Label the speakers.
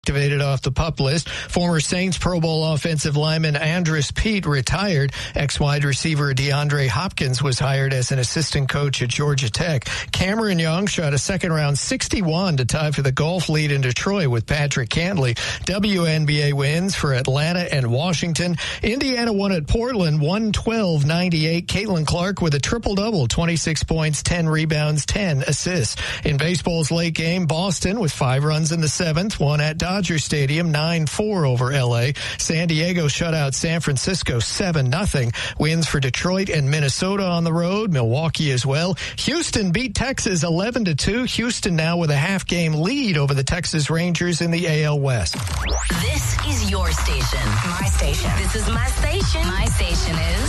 Speaker 1: Activated off the PUP list. Former Saints Pro Bowl offensive lineman Andrus Peat retired. Ex-wide receiver DeAndre Hopkins was hired as an assistant coach at Georgia Tech. Cameron Young shot a second-round 61 to tie for the golf lead in Detroit with Patrick Cantley. WNBA wins for Atlanta and Washington. Indiana won at Portland 112-98. Caitlin Clark with a triple-double, 26 points, 10 rebounds, 10 assists. In baseball's late game, Boston with 5 runs in the 7th won at Dodger Stadium 9-4 over L.A. San Diego shut out San Francisco 7-0. Wins for Detroit and Minnesota on the road. Milwaukee as well. Houston beat Texas 11-2. Houston now with a half-game lead over the Texas Rangers in the AL West.
Speaker 2: This is your station.
Speaker 3: My station.
Speaker 2: This is my station.
Speaker 3: My station is